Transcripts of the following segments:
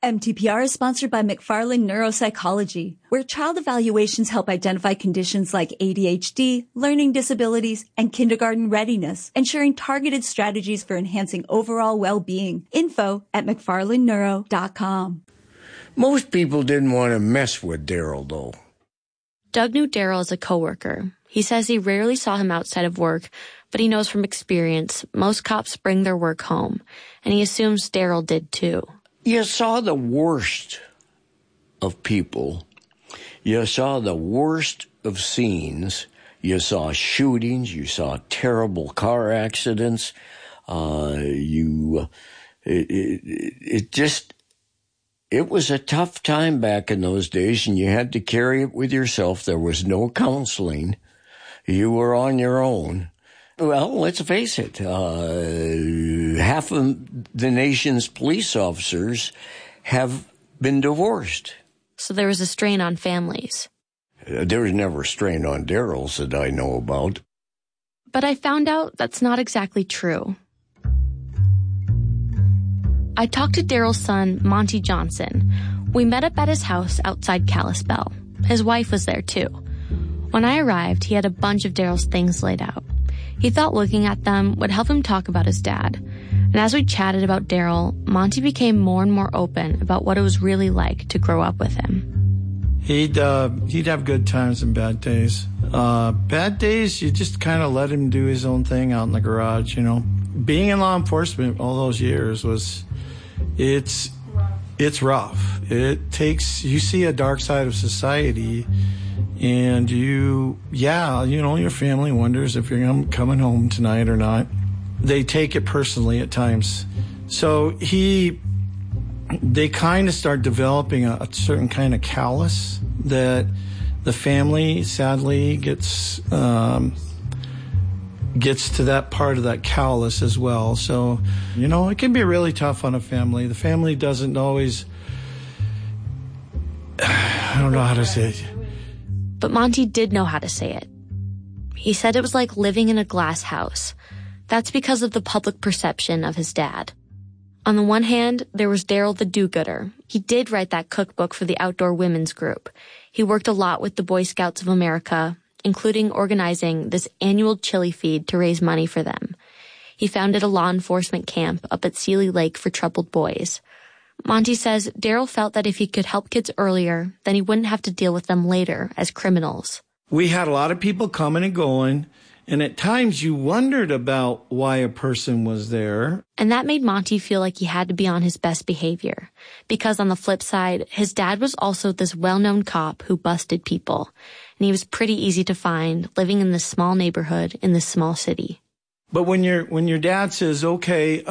MTPR is sponsored by McFarland Neuropsychology, where child evaluations help identify conditions like ADHD, learning disabilities, and kindergarten readiness, ensuring targeted strategies for enhancing overall well-being. Info at McFarlandNeuro.com. Most people didn't want to mess with Daryl, though. Doug knew Daryl as a coworker. He says he rarely saw him outside of work, but he knows from experience most cops bring their work home, and he assumes Daryl did too. You saw the worst of people. You saw the worst of scenes. You saw shootings. You saw terrible car accidents. It was a tough time back in those days, and you had to carry it with yourself. There was no counseling. You were on your own. Well, let's face it, half of the nation's police officers have been divorced. So there was a strain on families. There was never a strain on Daryl's that I know about. But I found out that's not exactly true. I talked to Daryl's son, Monty Johnson. We met up at his house outside Kalispell. His wife was there, too. When I arrived, he had a bunch of Daryl's things laid out. He thought looking at them would help him talk about his dad. And as we chatted about Daryl, Monty became more and more open about what it was really like to grow up with him. He'd have good times and bad days. Bad days, you just kind of let him do his own thing out in the garage, you know. Being in law enforcement all those years it's rough. You see a dark side of society, and your family wonders if you're coming home tonight or not. They take it personally at times. So they kind of start developing a certain kind of callous that the family sadly gets to that part of that callous as well. So, it can be really tough on a family. The family doesn't always, I don't know how to say it. But Monty did know how to say it. He said it was like living in a glass house. That's because of the public perception of his dad. On the one hand, there was Daryl the do-gooder. He did write that cookbook for the outdoor women's group. He worked a lot with the Boy Scouts of America, including organizing this annual chili feed to raise money for them. He founded a law enforcement camp up at Seeley Lake for troubled boys. Monty says Daryl felt that if he could help kids earlier, then he wouldn't have to deal with them later as criminals. We had a lot of people coming and going, and at times you wondered about why a person was there. And that made Monty feel like he had to be on his best behavior. Because on the flip side, his dad was also this well-known cop who busted people. And he was pretty easy to find living in this small neighborhood in this small city. But when your dad says, okay,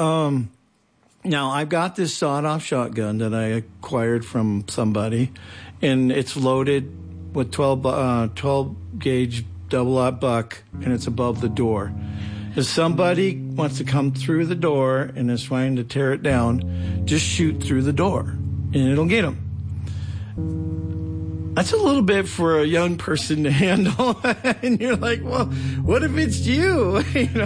now I've got this sawed-off shotgun that I acquired from somebody, and it's loaded with 12-gauge double-aught buck, and it's above the door. If somebody wants to come through the door and is trying to tear it down, just shoot through the door, and it'll get them. That's a little bit for a young person to handle. And you're like, well, what if it's you?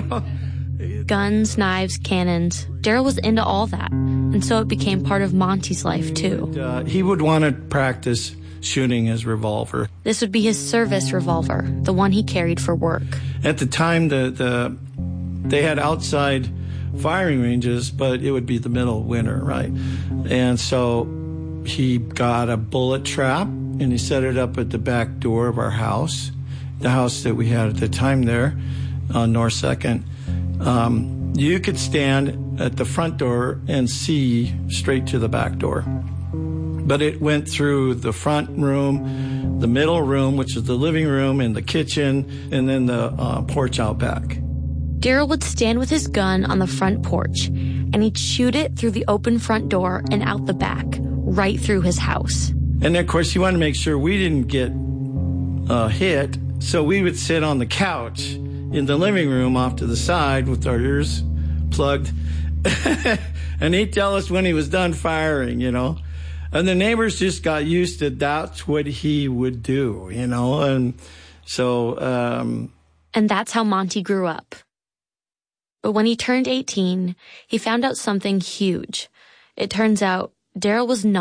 Guns, knives, cannons. Daryl was into all that. And so it became part of Monty's life, too. He would want to practice shooting his revolver. This would be his service revolver, the one he carried for work. At the time, they had outside firing ranges, but it would be the middle of winter, right? And so he got a bullet trap, and he set it up at the back door of our house, the house that we had at the time there on North 2nd. You could stand at the front door and see straight to the back door. But it went through the front room, the middle room, which is the living room, and the kitchen, and then the porch out back. Daryl would stand with his gun on the front porch, and he'd shoot it through the open front door and out the back, right through his house. And, of course, he wanted to make sure we didn't get hit, so we would sit on the couch in the living room off to the side with our ears plugged, and he'd tell us when he was done firing, And the neighbors just got used to that's what he would do, and so... And that's how Monty grew up. But when he turned 18, he found out something huge. It turns out Daryl was not